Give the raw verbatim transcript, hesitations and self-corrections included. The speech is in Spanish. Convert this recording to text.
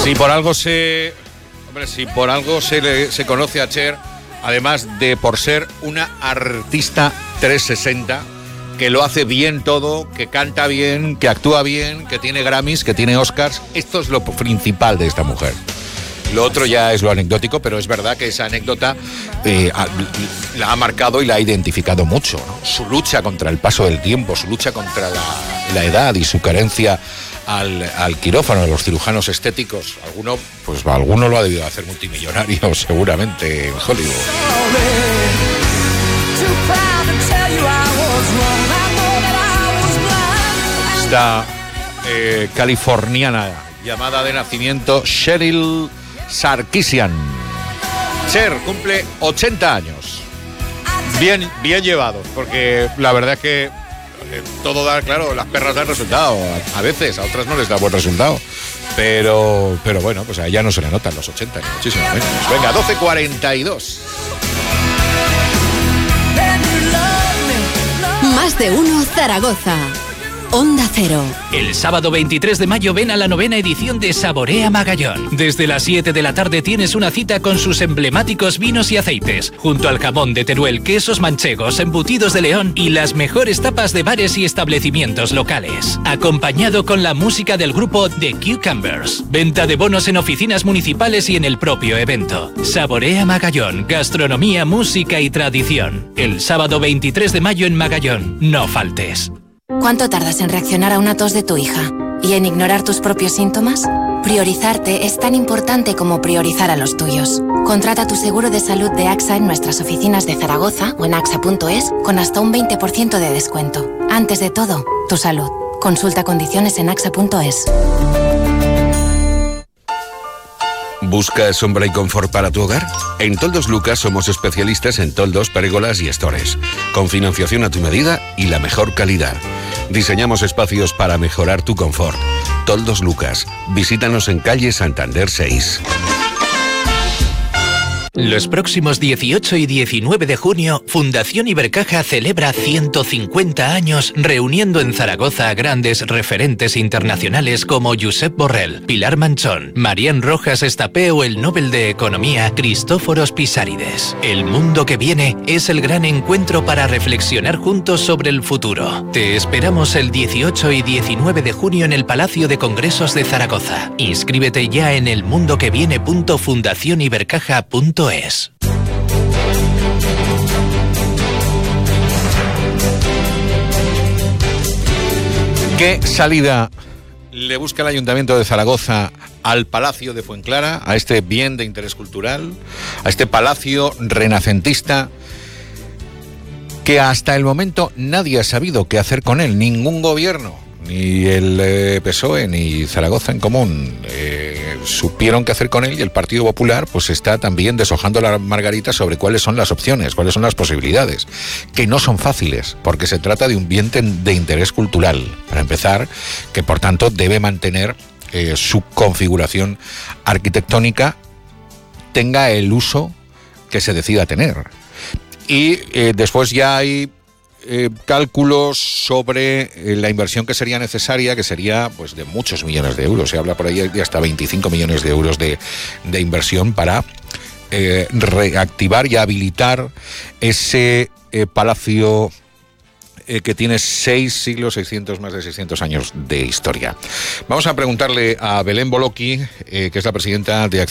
Si por algo se... Hombre, si por algo se, le, se conoce a Cher, además de por ser una artista trescientos sesenta, que lo hace bien todo, que canta bien, que actúa bien, que tiene Grammys, que tiene Oscars. Esto es lo principal de esta mujer. Lo otro ya es lo anecdótico, pero es verdad que esa anécdota eh, la ha marcado y la ha identificado mucho, ¿no? Su lucha contra el paso del tiempo, su lucha contra la, la edad y su carencia al, al quirófano, a los cirujanos estéticos. Alguno, pues alguno lo ha debido hacer multimillonario seguramente en Hollywood. Esta eh, californiana llamada de nacimiento Cheryl Sarkisian. Cher cumple ochenta años. Bien, bien llevados, porque la verdad es que eh, todo da, claro, las perras dan resultado. A, a veces, a otras no les da buen resultado. Pero, pero bueno, pues a ella no se le notan los ochenta, ni muchísimo menos. Venga, doce cuarenta y dos. Más de uno Zaragoza. Onda Cero. El sábado veintitrés de mayo ven a la novena edición de Saborea Magallón. Desde las siete de la tarde tienes una cita con sus emblemáticos vinos y aceites, junto al jamón de Teruel, quesos manchegos, embutidos de León y las mejores tapas de bares y establecimientos locales. Acompañado con la música del grupo The Cucumbers. Venta de bonos en oficinas municipales y en el propio evento. Saborea Magallón. Gastronomía, música y tradición. El sábado veintitrés de mayo en Magallón. No faltes. ¿Cuánto tardas en reaccionar a una tos de tu hija? ¿Y en ignorar tus propios síntomas? Priorizarte es tan importante como priorizar a los tuyos. Contrata tu seguro de salud de AXA en nuestras oficinas de Zaragoza o en axa punto es con hasta un veinte por ciento de descuento. Antes de todo, tu salud. Consulta condiciones en axa punto es. ¿Buscas sombra y confort para tu hogar? En Toldos Lucas somos especialistas en toldos, pérgolas y estores, con financiación a tu medida y la mejor calidad. Diseñamos espacios para mejorar tu confort. Toldos Lucas. Visítanos en calle Santander seis. Los próximos dieciocho y diecinueve de junio, Fundación Ibercaja celebra ciento cincuenta años reuniendo en Zaragoza a grandes referentes internacionales como Josep Borrell, Pilar Manchón, Marián Rojas Estapé o el Nobel de Economía Cristóforos Pisárides. El mundo que viene es el gran encuentro para reflexionar juntos sobre el futuro. Te esperamos el dieciocho y diecinueve de junio en el Palacio de Congresos de Zaragoza. Inscríbete ya en elmundoqueviene punto fundación ibercaja punto es. ¿Qué salida le busca el Ayuntamiento de Zaragoza al Palacio de Fuenclara, a este bien de interés cultural, a este palacio renacentista que hasta el momento nadie ha sabido qué hacer con él? Ningún gobierno, ni el eh, P S O E ni Zaragoza en Común eh, supieron qué hacer con él, y el Partido Popular pues está también deshojando la margarita sobre cuáles son las opciones, cuáles son las posibilidades, que no son fáciles, porque se trata de un bien de interés cultural, para empezar, que por tanto debe mantener eh, su configuración arquitectónica, tenga el uso que se decida tener. Y eh, después ya hay Eh, cálculos sobre eh, la inversión que sería necesaria, que sería pues de muchos millones de euros. Se habla por ahí de hasta veinticinco millones de euros de, de inversión para eh, reactivar y habilitar ese eh, palacio eh, que tiene seis siglos, seiscientos, más de seiscientos años de historia. Vamos a preguntarle a Belén Boloqui, eh, que es la presidenta de